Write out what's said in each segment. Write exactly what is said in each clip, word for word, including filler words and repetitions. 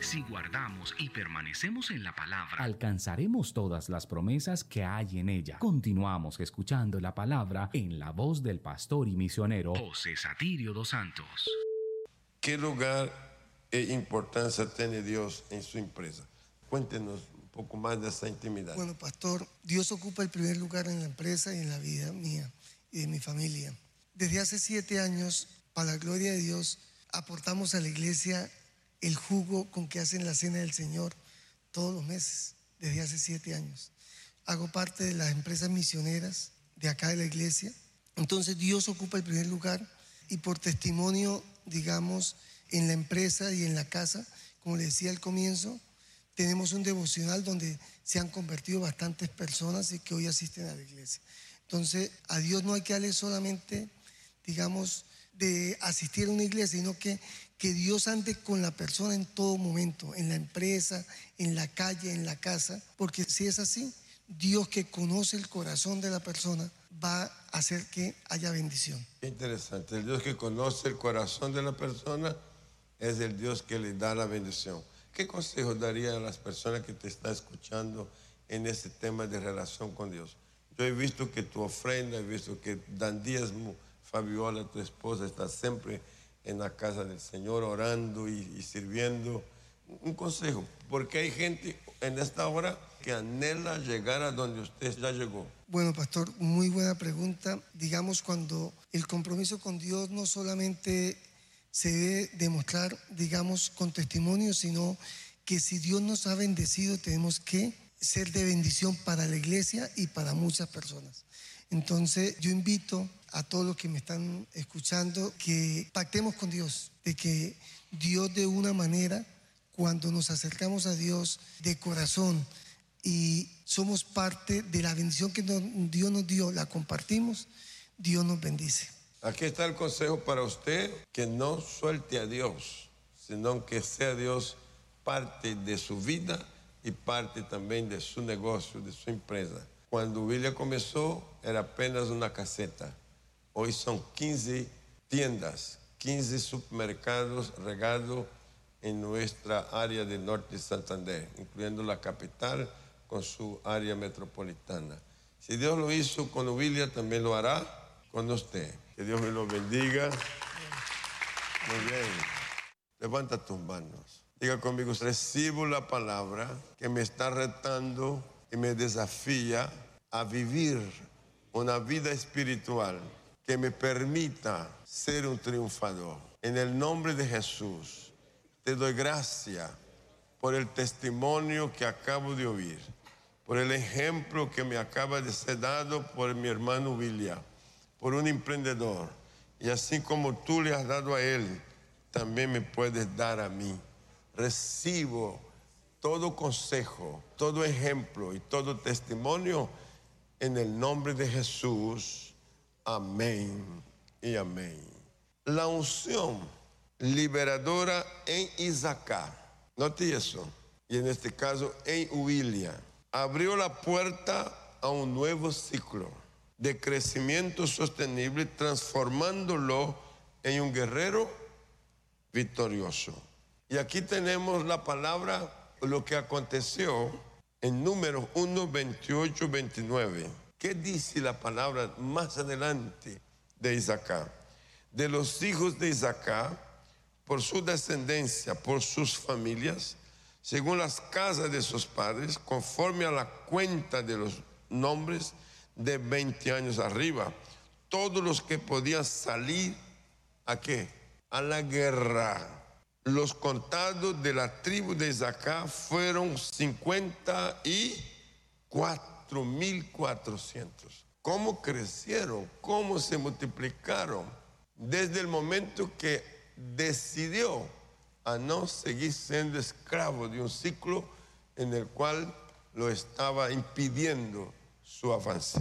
Si guardamos y permanecemos en la palabra, alcanzaremos todas las promesas que hay en ella. Continuamos escuchando la palabra en la voz del pastor y misionero José Satirio dos Santos. ¿Qué lugar e importancia tiene Dios en su empresa? Cuéntenos un poco más de esa intimidad. Bueno, pastor, Dios ocupa el primer lugar en la empresa y en la vida mía y de mi familia. Desde hace siete años, para la gloria de Dios, aportamos a la iglesia el jugo con que hacen la cena del Señor todos los meses, desde hace siete años. Hago parte de las empresas misioneras de acá de la iglesia. Entonces Dios ocupa el primer lugar y por testimonio, digamos, en la empresa y en la casa, como le decía al comienzo, tenemos un devocional donde se han convertido bastantes personas y que hoy asisten a la iglesia. Entonces a Dios no hay que darle solamente, digamos, de asistir a una iglesia, sino que, que Dios ande con la persona en todo momento, en la empresa, en la calle, en la casa, porque si es así, Dios que conoce el corazón de la persona va a hacer que haya bendición. Qué interesante, el Dios que conoce el corazón de la persona es el Dios que le da la bendición. ¿Qué consejo daría a las personas que te están escuchando en este tema de relación con Dios? Yo he visto que tu ofrenda, he visto que dan diezmo. Fabiola, tu esposa, está siempre en la casa del Señor orando y, y sirviendo. Un consejo, porque hay gente en esta hora que anhela llegar a donde usted ya llegó. Bueno, pastor, muy buena pregunta. Digamos, cuando el compromiso con Dios no solamente se debe demostrar, digamos, con testimonio, sino que si Dios nos ha bendecido, tenemos que ser de bendición para la iglesia y para muchas personas. Entonces yo invito a todos los que me están escuchando que pactemos con Dios, de que Dios de una manera, cuando nos acercamos a Dios de corazón y somos parte de la bendición que Dios nos dio, la compartimos, Dios nos bendice. Aquí está el consejo para usted, que no suelte a Dios, sino que sea Dios parte de su vida y parte también de su negocio, de su empresa. Cuando William comenzó, era apenas una caseta. Hoy son quince tiendas, quince supermercados regados en nuestra área del norte de Santander, incluyendo la capital con su área metropolitana. Si Dios lo hizo con William, también lo hará con usted. Que Dios me lo bendiga. Muy bien. Levanta tus manos. Diga conmigo, recibo la palabra que me está retando y me desafía a vivir una vida espiritual que me permita ser un triunfador. En el nombre de Jesús, te doy gracias por el testimonio que acabo de oír, por el ejemplo que me acaba de ser dado por mi hermano William, por un emprendedor. Y así como tú le has dado a él, también me puedes dar a mí. Recibo todo consejo, todo ejemplo y todo testimonio en el nombre de Jesús. Amén y amén. La unción liberadora en Isacar, note eso, y en este caso en William, abrió la puerta a un nuevo ciclo de crecimiento sostenible, transformándolo en un guerrero victorioso. Y aquí tenemos la palabra, lo que aconteció en Números uno, veintiocho, veintinueve. ¿Qué dice la palabra más adelante de Isacar? De los hijos de Isacar, por su descendencia, por sus familias, según las casas de sus padres, conforme a la cuenta de los nombres de veinte años arriba, todos los que podían salir, ¿a qué? A la guerra. Los contados de la tribu de Isacar fueron cincuenta y cuatro mil cuatrocientos. ¿Cómo crecieron? ¿Cómo se multiplicaron? Desde el momento que decidió a no seguir siendo esclavo de un ciclo en el cual lo estaba impidiendo su avance.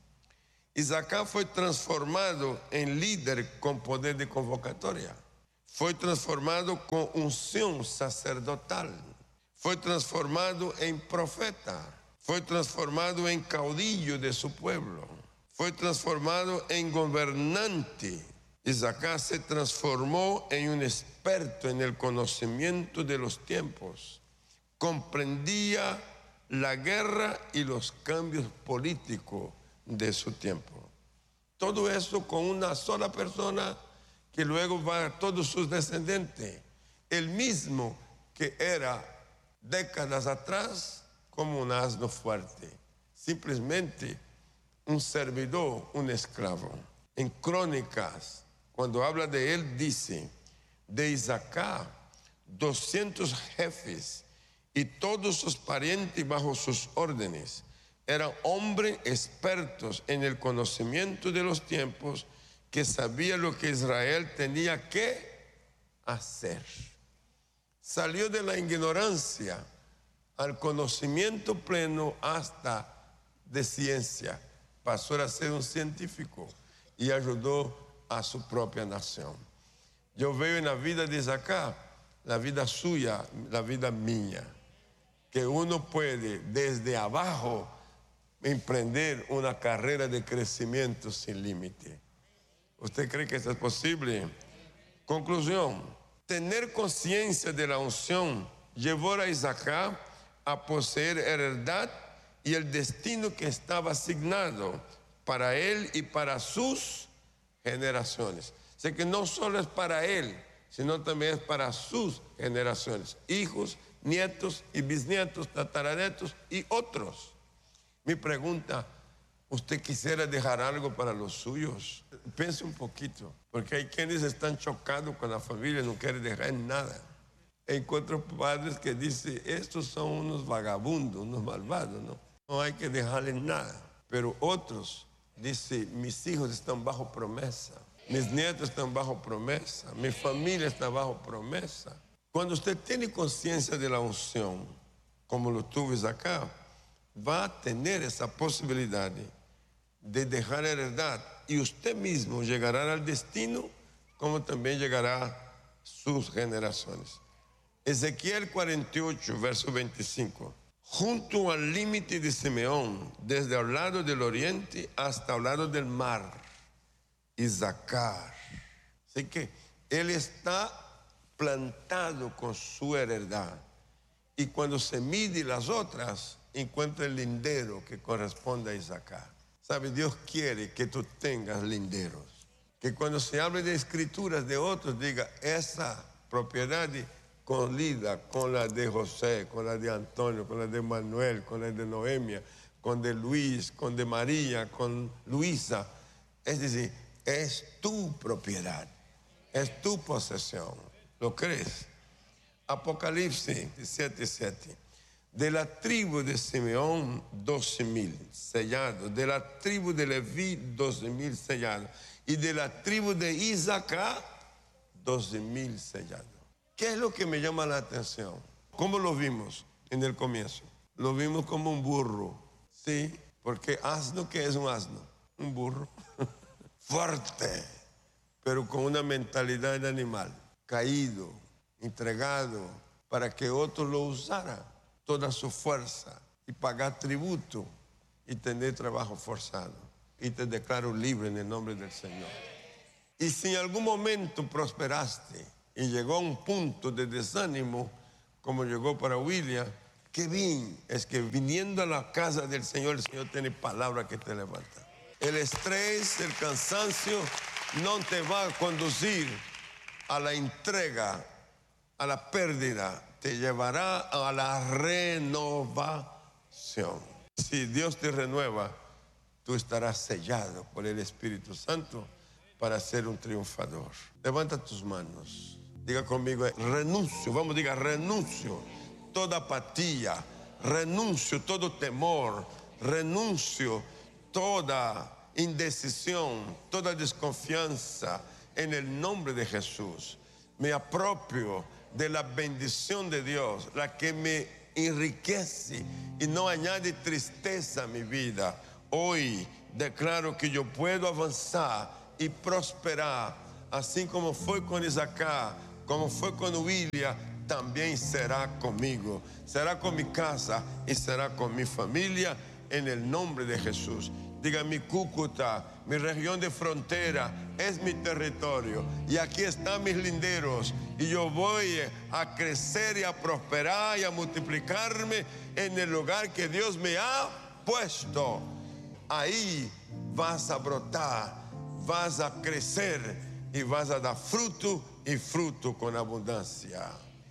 Isacar fue transformado en líder con poder de convocatoria. Fue transformado con unción sacerdotal. Fue transformado en profeta. Fue transformado en caudillo de su pueblo. Fue transformado en gobernante Isaac se transformó en un experto en el conocimiento de los tiempos. Comprendía la guerra y los cambios políticos de su tiempo. Todo eso con una sola persona que luego va a todos sus descendientes. El mismo que era décadas atrás como un asno fuerte. Simplemente un servidor, un esclavo. En Crónicas, cuando habla de él, dice, de Isaac, doscientos jefes y todos sus parientes bajo sus órdenes. Eran hombres expertos en el conocimiento de los tiempos, que sabía lo que Israel tenía que hacer. Salió de la ignorancia al conocimiento pleno hasta de ciencia. Pasó a ser un científico y ayudó a su propia nación. Yo veo en la vida de Isaac, la vida suya, la vida mía, que uno puede desde abajo emprender una carrera de crecimiento sin límite. ¿Usted cree que eso es posible? Conclusión, tener conciencia de la unción llevó a Isaac a poseer heredad y el destino que estaba asignado para él y para sus generaciones. O sea que no solo es para él, sino también es para sus generaciones, hijos, nietos y bisnietos, tataranetos y otros. Mi pregunta, ¿usted quisiera dejar algo para los suyos? Piense un poquito, porque hay quienes están chocados con la familia y no quieren dejar nada. Encuentro padres que dicen, estos son unos vagabundos, unos malvados, ¿no? No hay que dejarles nada. Pero otros dicen, mis hijos están bajo promesa, mis nietos están bajo promesa, mi familia está bajo promesa. Cuando usted tiene conciencia de la unción, como lo tuvo acá, va a tener esa posibilidad de dejar heredad y usted mismo llegará al destino como también llegará sus generaciones. Ezequiel cuarenta y ocho, verso veinticinco. Junto al límite de Simeón, desde el lado del oriente hasta el lado del mar, Isacar. Así que él está plantado con su heredad. Y cuando se mide las otras, encuentra el lindero que corresponde a Isacar. ¿Sabe? Dios quiere que tú tengas linderos. Que cuando se hable de escrituras de otros, diga, esa propiedad colida con la de José, con la de Antonio, con la de Manuel, con la de Noemia, con de Luis, con de María, con Luisa. Es decir, es tu propiedad, es tu posesión. ¿Lo crees? Apocalipsis diecisiete siete. De la tribu de Simeón, doce mil sellados. De la tribu de Leví, doce mil sellados. Y de la tribu de Isaac, doce mil sellados. ¿Qué es lo que me llama la atención? ¿Cómo lo vimos en el comienzo? Lo vimos como un burro, ¿sí? Porque asno, ¿qué es un asno? Un burro. Fuerte, pero con una mentalidad de animal. Caído, entregado, para que otro lo usara. Toda su fuerza y pagar tributo y tener trabajo forzado. Y te declaro libre en el nombre del Señor. Y si en algún momento prosperaste y llegó a un punto de desánimo, como llegó para William, qué bien es que viniendo a la casa del Señor, el Señor tiene palabra que te levanta. El estrés, el cansancio no te va a conducir a la entrega, a la pérdida. Te llevará a la renovación. Si Dios te renueva, tú estarás sellado por el Espíritu Santo para ser un triunfador. Levanta tus manos. Diga conmigo, renuncio. Vamos, diga, renuncio toda apatía, renuncio todo temor, renuncio toda indecisión, toda desconfianza en el nombre de Jesús. Me apropio de la bendición de Dios, la que me enriquece y no añade tristeza a mi vida. Hoy declaro que yo puedo avanzar y prosperar, así como fue con Isaac, como fue con William, también será conmigo, será con mi casa y será con mi familia en el nombre de Jesús. diga mi Cúcuta, mi región de frontera, es mi territorio. Y aquí están mis linderos. Y yo voy a crecer y a prosperar y a multiplicarme en el lugar que Dios me ha puesto. Ahí vas a brotar, vas a crecer y vas a dar fruto y fruto con abundancia.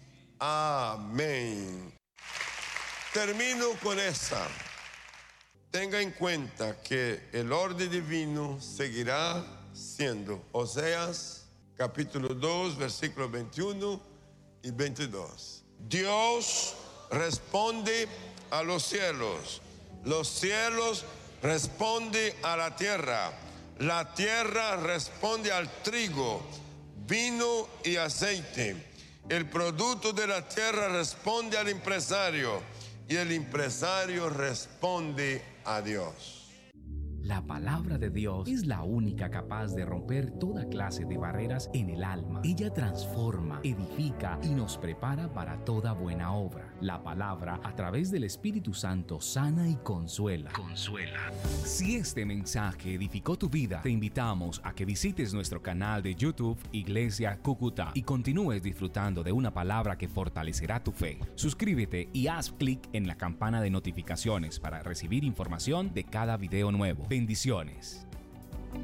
Amén. Termino con esta. Tenga en cuenta que el orden divino seguirá siendo Oseas capítulo dos, versículos veintiuno y veintidós. Dios responde a los cielos, los cielos responden a la tierra, la tierra responde al trigo, vino y aceite. El producto de la tierra responde al empresario y el empresario responde a Dios. La palabra de Dios es la única capaz de romper toda clase de barreras en el alma. Ella transforma, edifica y nos prepara para toda buena obra. La palabra, a través del Espíritu Santo, sana y consuela. Consuela. Si este mensaje edificó tu vida, te invitamos a que visites nuestro canal de YouTube Iglesia Cúcuta y continúes disfrutando de una palabra que fortalecerá tu fe. Suscríbete y haz clic en la campana de notificaciones para recibir información de cada video nuevo. Bendiciones.